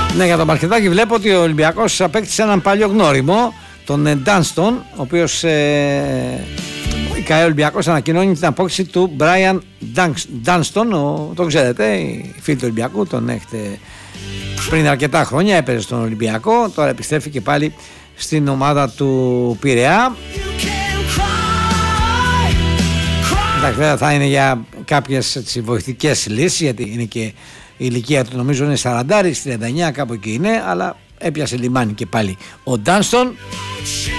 Ναι, για τον Μπαρκετάκη βλέπω ότι ο Ολυμπιακός απέκτησε έναν παλιό γνώριμο, τον Ντάνστον, ο οποίος η ΚΑΕ Ολυμπιακός ανακοινώνει την απόκτηση του Brian Dunston, τον ξέρετε, οι φίλοι του Ολυμπιακού, τον έχετε πριν αρκετά χρόνια, έπαιζε στον Ολυμπιακό, τώρα επιστρέφει και πάλι στην ομάδα του Πειραιά. Εντάξει, θα είναι για κάποιες βοηθητικές λύσεις, γιατί είναι και η ηλικία του, νομίζω είναι 40, 39 κάπου εκεί είναι, αλλά έπιασε λιμάνι και πάλι ο Ντάνστον.